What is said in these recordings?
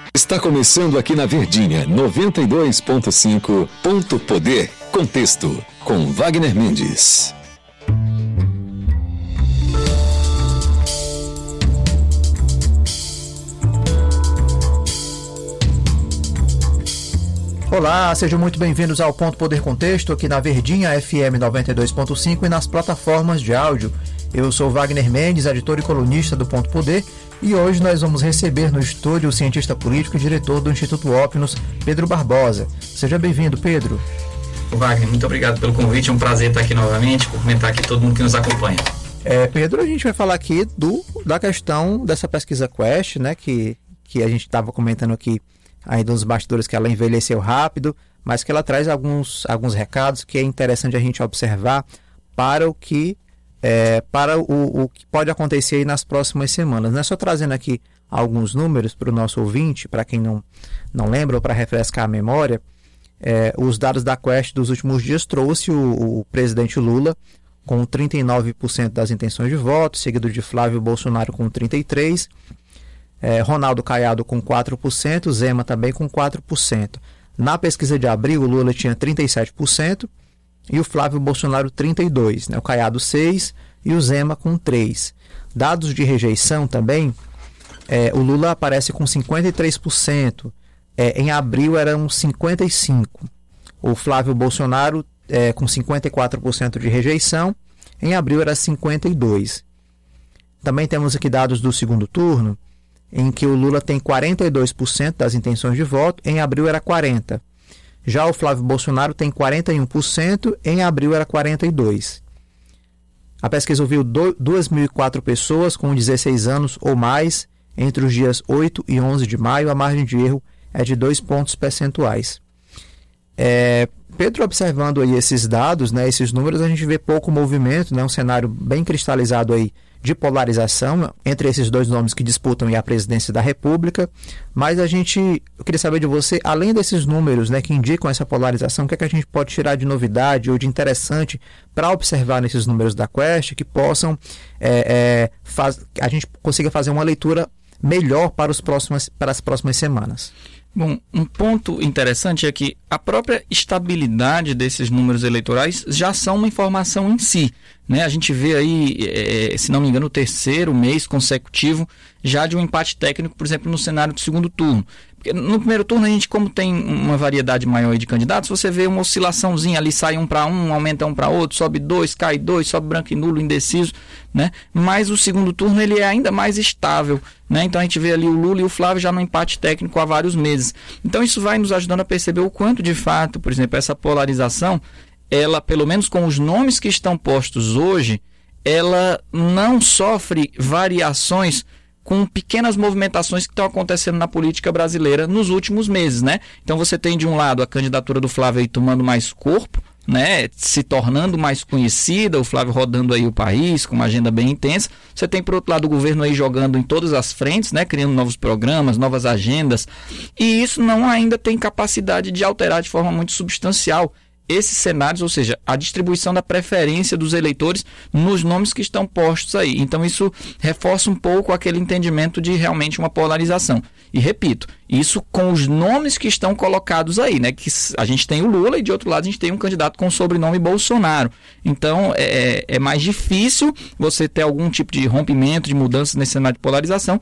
Está começando aqui na Verdinha 92.5 Ponto Poder Contexto com Wagner Mendes. Olá, sejam muito bem-vindos ao Ponto Poder Contexto aqui na Verdinha FM 92.5 e nas plataformas de áudio. Eu sou Wagner Mendes, editor e colunista do Ponto Poder, e hoje nós vamos receber no estúdio o cientista político e diretor do Instituto Opinus, Pedro Barbosa. Seja bem-vindo, Pedro. Wagner, muito obrigado pelo convite, é um prazer estar aqui novamente, cumprimentar aqui todo mundo que nos acompanha. Pedro, a gente vai falar aqui da questão dessa pesquisa Quest, né, que a gente estava comentando aqui ainda nos bastidores, que ela envelheceu rápido, mas que ela traz alguns recados que é interessante a gente observar para o que pode acontecer aí nas próximas semanas, né? Só trazendo aqui alguns números para o nosso ouvinte, para quem não lembra ou para refrescar a memória, os dados da Quest dos últimos dias trouxe o presidente Lula com 39% das intenções de voto, seguido de Flávio Bolsonaro com 33%, Ronaldo Caiado com 4%, Zema também com 4%. Na pesquisa de abril, o Lula tinha 37% e o Flávio Bolsonaro 32%, né? O Caiado 6% e o Zema com 3%. Dados de rejeição também, o Lula aparece com 53%, em abril eram 55%. O Flávio Bolsonaro com 54% de rejeição, em abril era 52%. Também temos aqui dados do segundo turno, em que o Lula tem 42% das intenções de voto, em abril era 40%. Já o Flávio Bolsonaro tem 41%, em abril era 42%. A pesquisa ouviu 2.004 pessoas com 16 anos ou mais entre os dias 8 e 11 de maio, a margem de erro é de 2 pontos percentuais. Pedro, observando aí esses dados, né, esses números, a gente vê pouco movimento, né, um cenário bem cristalizado aí de polarização entre esses dois nomes que disputam a presidência da República, mas eu queria saber de você, além desses números, né, que indicam essa polarização, o que é que a gente pode tirar de novidade ou de interessante para observar nesses números da Quest que possam, a gente consiga fazer uma leitura melhor para as próximas semanas? Bom, um ponto interessante é que a própria estabilidade desses números eleitorais já são uma informação em si, né? A gente vê aí, se não me engano, o terceiro mês consecutivo já de um empate técnico, por exemplo, no cenário do segundo turno. Porque no primeiro turno, a gente, como tem uma variedade maior de candidatos, você vê uma oscilaçãozinha ali, sai um para um, aumenta um para outro, sobe 2, cai 2, sobe branco e nulo, indeciso, né? Mas o segundo turno ele é ainda mais estável, né? Então a gente vê ali o Lula e o Flávio já no empate técnico há vários meses. Então isso vai nos ajudando a perceber o quanto de fato, por exemplo, essa polarização, ela, pelo menos com os nomes que estão postos hoje, ela não sofre variações com pequenas movimentações que estão acontecendo na política brasileira nos últimos meses, né? Então você tem de um lado a candidatura do Flávio aí tomando mais corpo, né, se tornando mais conhecida, o Flávio rodando aí o país com uma agenda bem intensa. Você tem, por outro lado, o governo aí jogando em todas as frentes, né, criando novos programas, novas agendas, e isso não ainda tem capacidade de alterar de forma muito substancial esses cenários, ou seja, a distribuição da preferência dos eleitores nos nomes que estão postos aí. Então isso reforça um pouco aquele entendimento de realmente uma polarização. E repito, isso com os nomes que estão colocados aí, né? Que a gente tem o Lula e de outro lado a gente tem um candidato com o sobrenome Bolsonaro. Então é mais difícil você ter algum tipo de rompimento, de mudança nesse cenário de polarização,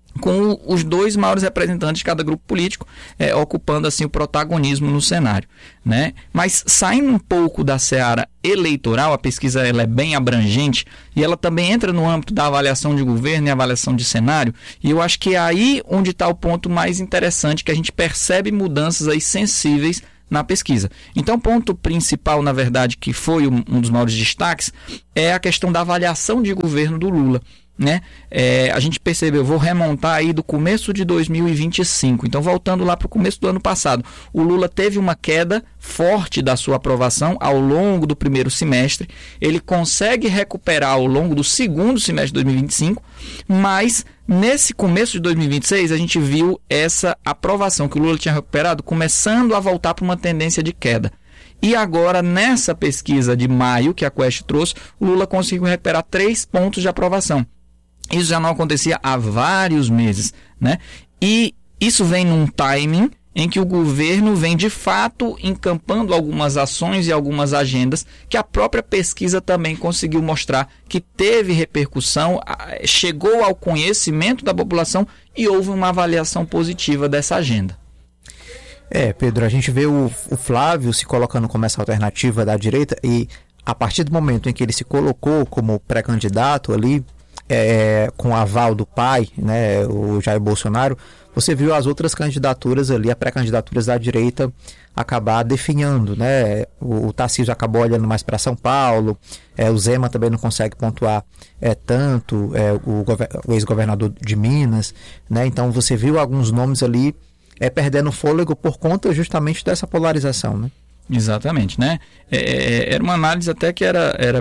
com os dois maiores representantes de cada grupo político ocupando assim o protagonismo no cenário, né? Mas saindo um pouco da seara eleitoral, a pesquisa ela é bem abrangente e ela também entra no âmbito da avaliação de governo e avaliação de cenário, e eu acho que é aí onde está o ponto mais interessante, que a gente percebe mudanças aí sensíveis na pesquisa. Então, o ponto principal, na verdade, que foi um dos maiores destaques, é a questão da avaliação de governo do Lula, né? A gente percebeu, vou remontar aí do começo de 2025, então voltando lá para o começo do ano passado, o Lula teve uma queda forte da sua aprovação ao longo do primeiro semestre, ele consegue recuperar ao longo do segundo semestre de 2025, mas nesse começo de 2026 a gente viu essa aprovação que o Lula tinha recuperado começando a voltar para uma tendência de queda. E agora, nessa pesquisa de maio que a Quest trouxe, o Lula conseguiu recuperar 3 pontos de aprovação. Isso já não acontecia há vários meses, né? E isso vem num timing em que o governo vem de fato encampando algumas ações e algumas agendas que a própria pesquisa também conseguiu mostrar que teve repercussão, chegou ao conhecimento da população e houve uma avaliação positiva dessa agenda. Pedro, a gente vê o Flávio se colocando como essa alternativa da direita e a partir do momento em que ele se colocou como pré-candidato ali, com o aval do pai, né, o Jair Bolsonaro, você viu as outras candidaturas ali, as pré-candidaturas da direita acabar definhando, né? O Tarcísio acabou olhando mais para São Paulo, o Zema também não consegue pontuar tanto, o ex-governador de Minas, né? Então você viu alguns nomes ali perdendo fôlego por conta justamente dessa polarização, né? Exatamente, né? Era uma análise até que era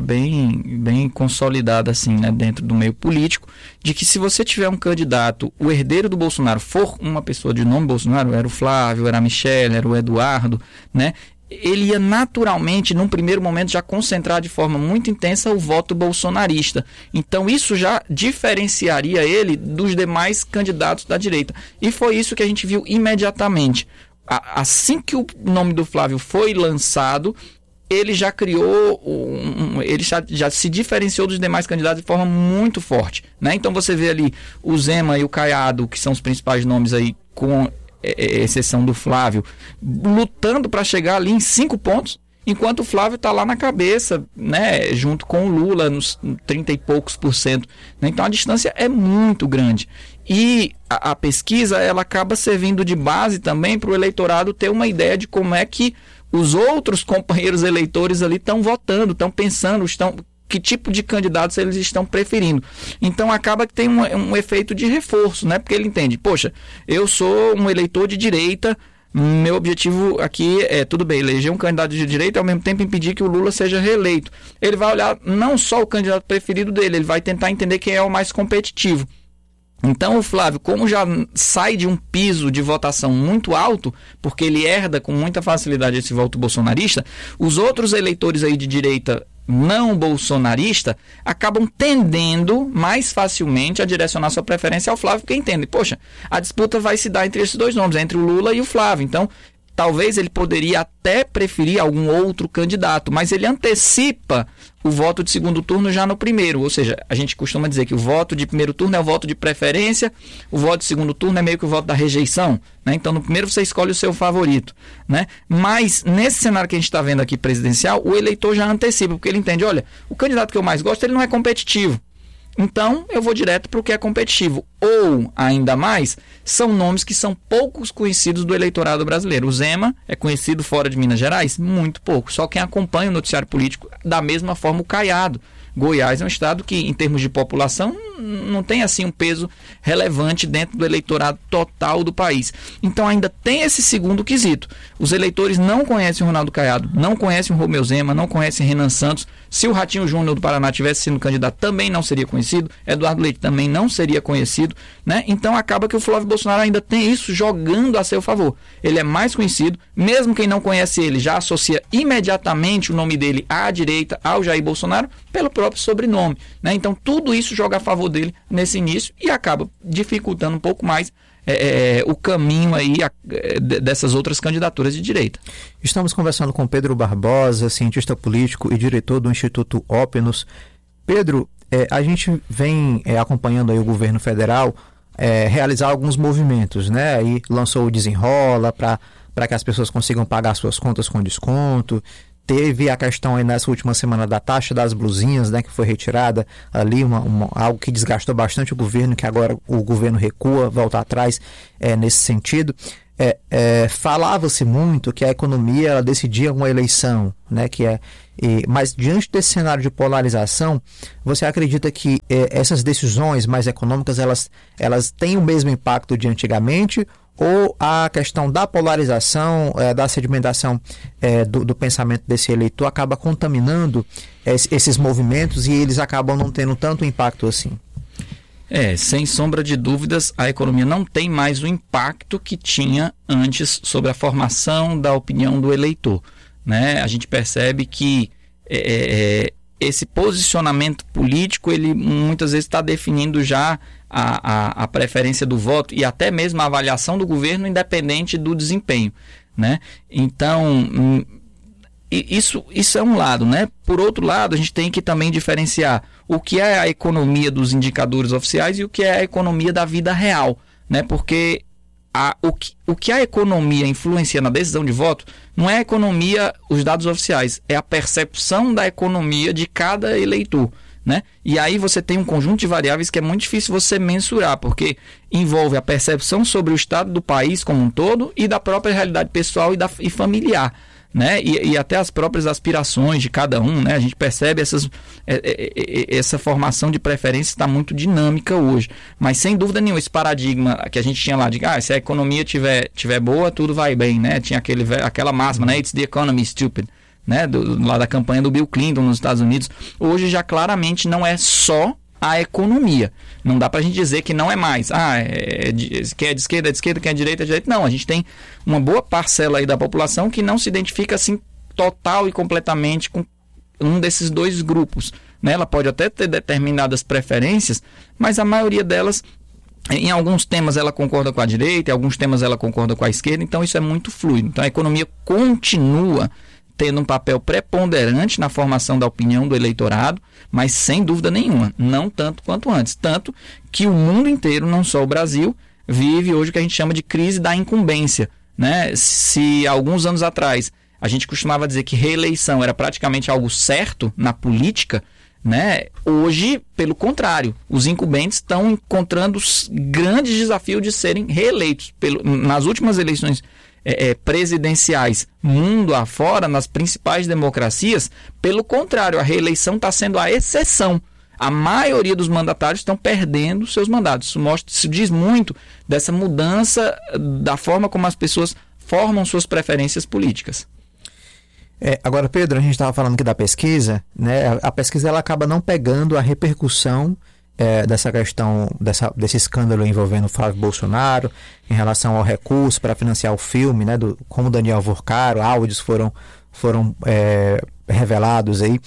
bem consolidada assim, né, dentro do meio político, de que se você tiver um candidato, o herdeiro do Bolsonaro for uma pessoa de nome Bolsonaro, era o Flávio, era a Michelle, era o Eduardo, né? Ele ia naturalmente, num primeiro momento, já concentrar de forma muito intensa o voto bolsonarista. Então isso já diferenciaria ele dos demais candidatos da direita. E foi isso que a gente viu imediatamente. Assim que o nome do Flávio foi lançado, ele já criou, ele já se diferenciou dos demais candidatos de forma muito forte, né? Então você vê ali o Zema e o Caiado, que são os principais nomes aí, com exceção do Flávio, lutando para chegar ali em 5 pontos, enquanto o Flávio está lá na cabeça, né, junto com o Lula, nos 30 e poucos %. Né? Então a distância é muito grande. E a pesquisa ela acaba servindo de base também para o eleitorado ter uma ideia de como é que os outros companheiros eleitores ali estão votando, estão pensando, que tipo de candidatos eles estão preferindo. Então acaba que tem um efeito de reforço, né? Porque ele entende, poxa, eu sou um eleitor de direita, meu objetivo aqui tudo bem, eleger um candidato de direita e ao mesmo tempo impedir que o Lula seja reeleito. Ele vai olhar não só o candidato preferido dele, ele vai tentar entender quem é o mais competitivo. Então o Flávio, como já sai de um piso de votação muito alto, porque ele herda com muita facilidade esse voto bolsonarista, os outros eleitores aí de direita não bolsonarista acabam tendendo mais facilmente a direcionar sua preferência ao Flávio, porque entendem, poxa, a disputa vai se dar entre esses dois nomes, entre o Lula e o Flávio, então talvez ele poderia até preferir algum outro candidato, mas ele antecipa o voto de segundo turno já no primeiro, ou seja, a gente costuma dizer que o voto de primeiro turno é o voto de preferência, o voto de segundo turno é meio que o voto da rejeição, né? Então no primeiro você escolhe o seu favorito, né? Mas nesse cenário que a gente está vendo aqui presidencial, o eleitor já antecipa, porque ele entende, olha, o candidato que eu mais gosto, ele não é competitivo. Então, eu vou direto para o que é competitivo. Ou, ainda mais, são nomes que são poucos conhecidos do eleitorado brasileiro. O Zema é conhecido fora de Minas Gerais? Muito pouco. Só quem acompanha o noticiário político, da mesma forma o Caiado. Goiás é um estado que, em termos de população, não tem assim um peso relevante dentro do eleitorado total do país. Então ainda tem esse segundo quesito. Os eleitores não conhecem o Ronaldo Caiado, não conhecem o Romeu Zema, não conhecem Renan Santos. Se o Ratinho Júnior do Paraná tivesse sido candidato, também não seria conhecido. Eduardo Leite também não seria conhecido, né? Então acaba que o Flávio Bolsonaro ainda tem isso jogando a seu favor. Ele é mais conhecido, mesmo quem não conhece ele já associa imediatamente o nome dele à direita, ao Jair Bolsonaro, pelo próprio sobrenome, né? Então tudo isso joga a favor dele nesse início e acaba dificultando um pouco mais o caminho aí dessas outras candidaturas de direita. Estamos conversando com Pedro Barbosa, cientista político e diretor do Instituto Ópenos. Pedro, a gente vem acompanhando aí o governo federal realizar alguns movimentos, né? Aí lançou o Desenrola para que as pessoas consigam pagar suas contas com desconto. Teve a questão aí nessa última semana da taxa das blusinhas, né, que foi retirada ali, algo que desgastou bastante o governo, que agora o governo recua, volta atrás nesse sentido. Falava-se muito que a economia ela decidia uma eleição, né, mas diante desse cenário de polarização, você acredita que essas decisões mais econômicas elas têm o mesmo impacto de antigamente? Ou a questão da polarização, da sedimentação do pensamento desse eleitor acaba contaminando esses movimentos e eles acabam não tendo tanto impacto assim? Sem sombra de dúvidas, a economia não tem mais o impacto que tinha antes sobre a formação da opinião do eleitor, né? A gente percebe que esse posicionamento político, ele muitas vezes está definindo já a preferência do voto e até mesmo a avaliação do governo independente do desempenho, né? Então, isso é um lado, né? Por outro lado, a gente tem que também diferenciar o que é a economia dos indicadores oficiais e o que é a economia da vida real, né? Porque o que a economia influencia na decisão de voto não é a economia, os dados oficiais, é a percepção da economia de cada eleitor, né? E aí você tem um conjunto de variáveis que é muito difícil você mensurar, porque envolve a percepção sobre o estado do país como um todo e da própria realidade pessoal e familiar, né? E até as próprias aspirações de cada um, né? A gente percebe essa formação de preferência está muito dinâmica hoje, mas sem dúvida nenhuma esse paradigma que a gente tinha lá de se a economia tiver boa, tudo vai bem, né? Tinha aquela máxima, né? It's the economy, stupid, né? Lá da campanha do Bill Clinton nos Estados Unidos. Hoje já claramente não é só a economia. Não dá pra gente dizer que não é mais. Quem é de esquerda é de esquerda, quem é de direita é de direita. Não, a gente tem uma boa parcela aí da população que não se identifica assim total e completamente com um desses dois grupos, né? Ela pode até ter determinadas preferências, mas a maioria delas, em alguns temas ela concorda com a direita, em alguns temas ela concorda com a esquerda, então isso é muito fluido. Então a economia continua tendo um papel preponderante na formação da opinião do eleitorado, mas sem dúvida nenhuma, não tanto quanto antes. Tanto que o mundo inteiro, não só o Brasil, vive hoje o que a gente chama de crise da incumbência, né? Se alguns anos atrás a gente costumava dizer que reeleição era praticamente algo certo na política, né? Hoje, pelo contrário, os incumbentes estão encontrando grandes desafios de serem reeleitos. Nas últimas eleições presidenciais mundo afora, nas principais democracias, pelo contrário, a reeleição está sendo a exceção. A maioria dos mandatários estão perdendo seus mandatos. Isso diz muito dessa mudança da forma como as pessoas formam suas preferências políticas. Agora, Pedro, a gente estava falando aqui da pesquisa, né? A pesquisa ela acaba não pegando a repercussão dessa questão, desse escândalo envolvendo o Flávio Bolsonaro em relação ao recurso para financiar o filme, né, como Daniel Vorcaro, áudios foram revelados aí.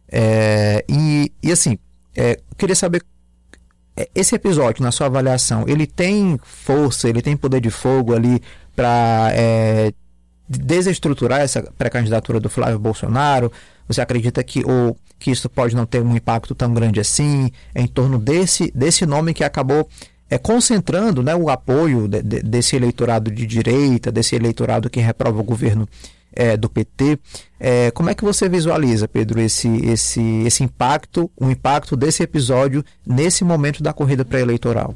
E assim, eu queria saber, esse episódio, na sua avaliação, ele tem força, ele tem poder de fogo ali para desestruturar essa pré-candidatura do Flávio Bolsonaro? Você acredita que isso pode não ter um impacto tão grande assim em torno desse nome que acabou concentrando, né, o apoio desse eleitorado de direita, desse eleitorado que reprova o governo do PT? Como é que você visualiza, Pedro, esse impacto, o impacto desse episódio nesse momento da corrida pré-eleitoral?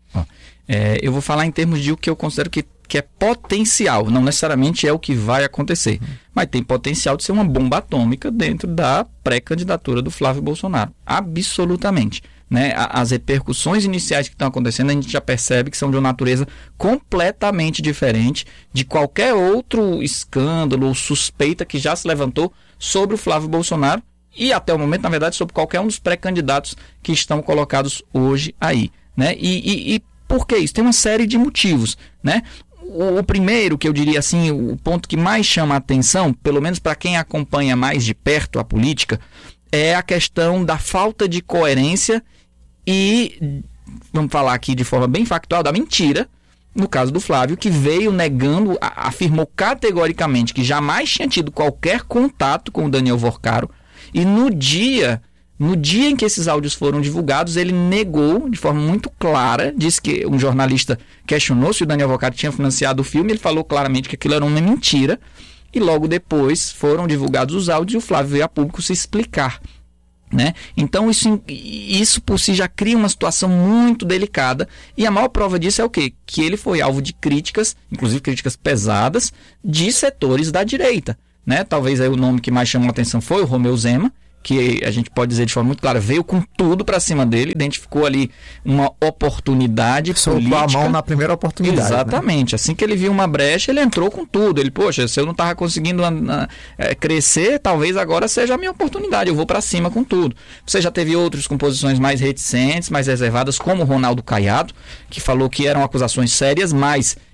Eu vou falar em termos de o que eu considero que é potencial, não necessariamente é o que vai acontecer, mas tem potencial de ser uma bomba atômica dentro da pré-candidatura do Flávio Bolsonaro, absolutamente, né? As repercussões iniciais que estão acontecendo, a gente já percebe que são de uma natureza completamente diferente de qualquer outro escândalo ou suspeita que já se levantou sobre o Flávio Bolsonaro e até o momento, na verdade, sobre qualquer um dos pré-candidatos que estão colocados hoje aí, né? E por que isso? Tem uma série de motivos, né? O primeiro, que eu diria assim, o ponto que mais chama a atenção, pelo menos para quem acompanha mais de perto a política, é a questão da falta de coerência e, vamos falar aqui de forma bem factual, da mentira, no caso do Flávio, que veio negando, afirmou categoricamente que jamais tinha tido qualquer contato com o Daniel Vorcaro, e no dia em que esses áudios foram divulgados, ele negou de forma muito clara, disse que um jornalista questionou se o Daniel Vorcaro tinha financiado o filme, ele falou claramente que aquilo era uma mentira, e logo depois foram divulgados os áudios e o Flávio veio a público se explicar, né? Então isso por si já cria uma situação muito delicada, e a maior prova disso é o quê? Que ele foi alvo de críticas, inclusive críticas pesadas, de setores da direita, né? Talvez aí o nome que mais chamou a atenção foi o Romeu Zema, que a gente pode dizer de forma muito clara, veio com tudo para cima dele, identificou ali uma oportunidade política. Soltou a mão na primeira oportunidade. Exatamente. Né? Assim que ele viu uma brecha, ele entrou com tudo. Ele, poxa, se eu não estava conseguindo crescer, talvez agora seja a minha oportunidade, eu vou para cima com tudo. Você já teve outros com posições mais reticentes, mais reservadas, como o Ronaldo Caiado, que falou que eram acusações sérias, mas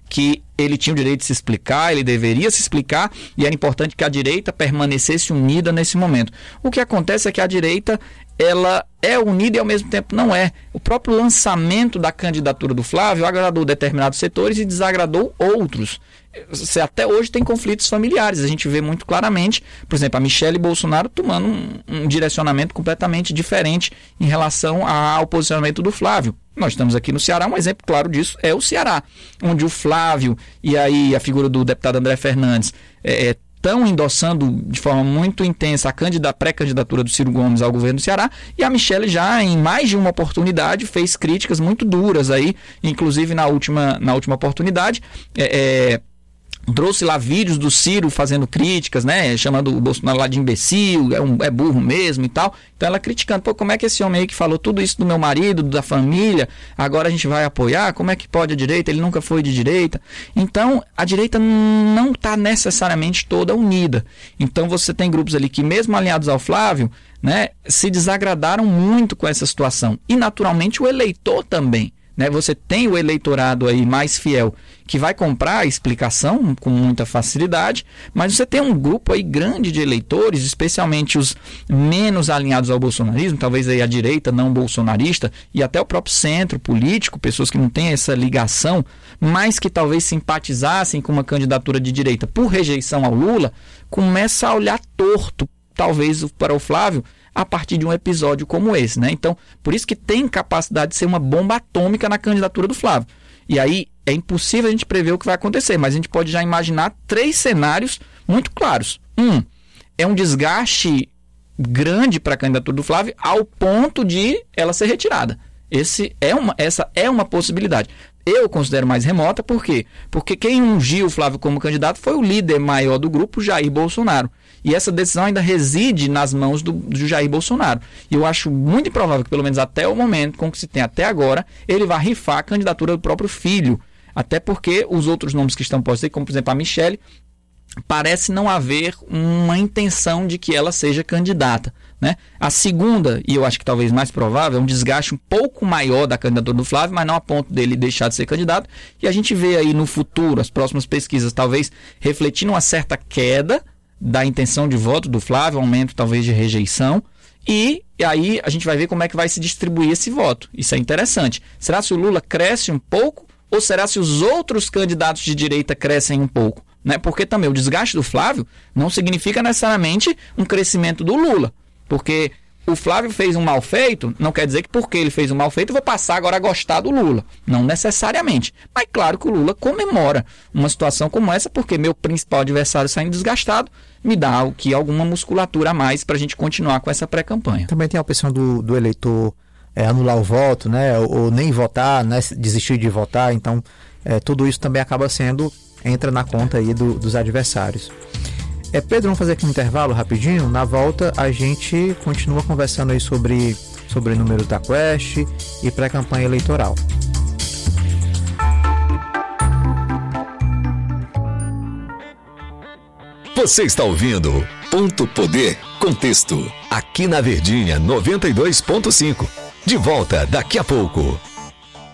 que ele tinha o direito de se explicar, ele deveria se explicar, e era importante que a direita permanecesse unida nesse momento. O que acontece é que a direita, ela é unida e ao mesmo tempo não é. O próprio lançamento da candidatura do Flávio agradou determinados setores e desagradou outros. Você até hoje tem conflitos familiares, a gente vê muito claramente, por exemplo, a Michelle Bolsonaro tomando um direcionamento completamente diferente em relação ao posicionamento do Flávio. Nós estamos aqui no Ceará, um exemplo claro disso é o Ceará, onde o Flávio e aí a figura do deputado André Fernandes estão endossando de forma muito intensa a pré-candidatura do Ciro Gomes ao governo do Ceará, e a Michelle já em mais de uma oportunidade fez críticas muito duras aí, inclusive na última oportunidade, trouxe lá vídeos do Ciro fazendo críticas, né, chamando o Bolsonaro lá de imbecil, é burro mesmo e tal. Então ela criticando, pô, como é que esse homem aí que falou tudo isso do meu marido, da família, agora a gente vai apoiar? Como é que pode a direita? Ele nunca foi de direita. Então a direita não está necessariamente toda unida. Então você tem grupos ali que mesmo alinhados ao Flávio, né, se desagradaram muito com essa situação. E naturalmente o eleitor também. Né, você tem o eleitorado aí mais fiel que vai comprar a explicação com muita facilidade, mas você tem um grupo aí grande de eleitores, especialmente os menos alinhados ao bolsonarismo, talvez aí a direita não bolsonarista e até o próprio centro político, pessoas que não têm essa ligação, mas que talvez simpatizassem com uma candidatura de direita por rejeição ao Lula, começa a olhar torto, talvez para o Flávio, a partir de um episódio como esse, né? Então, por isso que tem capacidade de ser uma bomba atômica na candidatura do Flávio. E aí é impossível a gente prever o que vai acontecer, mas a gente pode já imaginar 3 cenários muito claros. É um desgaste grande para a candidatura do Flávio ao ponto de ela ser retirada. Essa é uma possibilidade. Eu considero mais remota, por quê? Porque quem ungiu o Flávio como candidato foi o líder maior do grupo, Jair Bolsonaro. E essa decisão ainda reside nas mãos do Jair Bolsonaro. E eu acho muito improvável que, pelo menos até o momento, com o que se tem até agora, ele vá rifar a candidatura do próprio filho. Até porque os outros nomes que estão postos, como por exemplo a Michelle, parece não haver uma intenção de que ela seja candidata. Né? A segunda, e eu acho que talvez mais provável, é um desgaste um pouco maior da candidatura do Flávio, mas não a ponto dele deixar de ser candidato. E a gente vê aí no futuro, as próximas pesquisas, talvez refletindo uma certa queda da intenção de voto do Flávio, aumento talvez de rejeição, e aí a gente vai ver como é que vai se distribuir esse voto. Isso é interessante. Será se o Lula cresce um pouco, ou será se os outros candidatos de direita crescem um pouco? Né? Porque também o desgaste do Flávio não significa necessariamente um crescimento do Lula, porque o Flávio fez um mal feito, não quer dizer que porque ele fez um mal feito eu vou passar agora a gostar do Lula. Não necessariamente. Mas claro que o Lula comemora uma situação como essa, porque meu principal adversário saindo desgastado me dá alguma musculatura a mais para a gente continuar com essa pré-campanha. Também tem a opção do eleitor anular o voto, né, ou nem votar, né, desistir de votar. Então tudo isso também entra na conta aí dos adversários. Pedro, vamos fazer aqui um intervalo rapidinho. Na volta a gente continua conversando aí sobre números da Quest e pré-campanha eleitoral. Você está ouvindo Ponto Poder Contexto, aqui na Verdinha 92.5. De volta daqui a pouco.